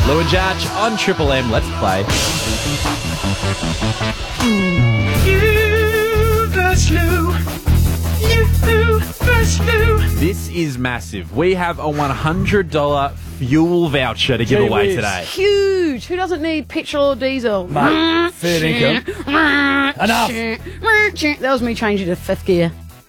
Lou and Jatch on Triple M. Let's play. You versus Lou. You versus Lou. This is massive. We have a $100 fuel voucher to give Gee away whiz. today. Huge. Who doesn't need petrol or diesel? Mate, fair income. Enough. That was me changing to fifth gear.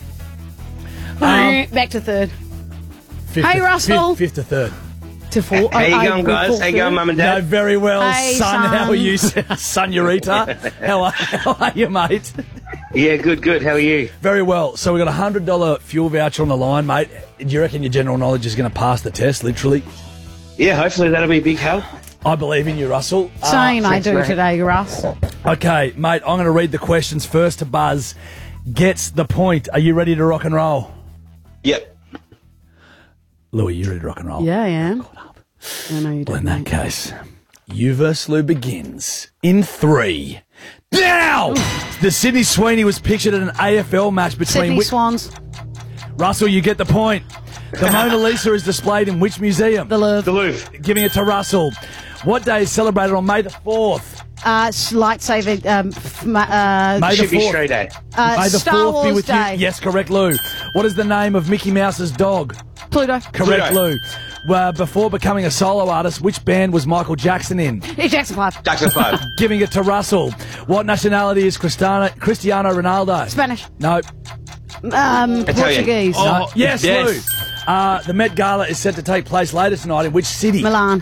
Back to third. Hey, Russell. Fifth to third. To four. How you going, guys? How you going, Mum and No, Dad? very well, Hey, son. son. How are you, Senorita? How are you, mate? Yeah, good. How are you? Very well. So we've got a $100 fuel voucher on the line, mate. Do you reckon your general knowledge is going to pass the test, literally? Yeah, hopefully that'll be a big help. I believe in you, Russell. Same I thanks, do mate. today, Russ. Okay, mate, I'm going to read the questions first to Buzz. Gets the point. Are you ready to rock and roll? Yep. Louis, you ready to rock and roll? Yeah, I am. I know you do. Well, in that case, you versus Lou begins in 3. Now! The Sydney Sweeney was pictured at an AFL match between... Sydney Swans, Russell, you get the point. The Mona Lisa is displayed in which museum? the Louvre, The Louvre. Giving it to Russell. What day is celebrated on May the 4th? lightsaber, May the Should be 4th. Stray Day. May the Star 4th be Wars with Day. you. Yes, correct, Lou. What is the name of Mickey Mouse's dog? Pluto, Correct, Pluto. Lou. Before becoming a solo artist, which band was Michael Jackson in? Jackson 5, Jackson 5. Giving it to Russell. What nationality is Cristiano Ronaldo? Spanish, No. Portuguese, No. Yes, yes. Lou. The Met Gala is set to take place later tonight in which city? Milan,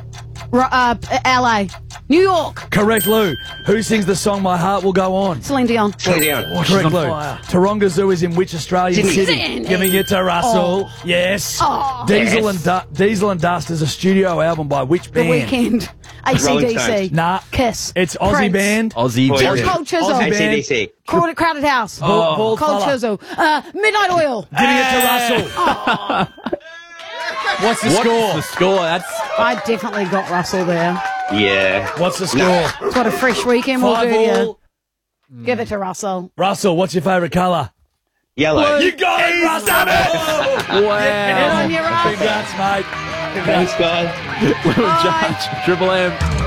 LA, New York, Correct, Lou. Who sings the song My Heart Will Go On? Celine Dion, Slow down. Correct, on Lou. fire. Taronga Zoo is in which Australian Sydney. city? Sydney. Giving it to Russell. Yes. Diesel and Dust is a studio album by which The band? Weekend, Rolling AC/DC, Stones. Nah. Kiss, It's Aussie Prince, band. Aussie. Oh, Jerry. yeah. Cold Chisel, Aussie band. ACDC. Crowded House, Bald Cold fella. Chisel, Midnight Oil. Giving it to Russell. What's the What's score? the score? That's I definitely got Russell there. Yeah. What's the score? What a fresh weekend we'll do 5 you. all. Give it to Russell. Russell, what's your favourite colour? Yellow. You got it, Russell! wow. Good on you, Russ. Congrats, mate. Thanks, guys. Lou and Jatch, Triple M.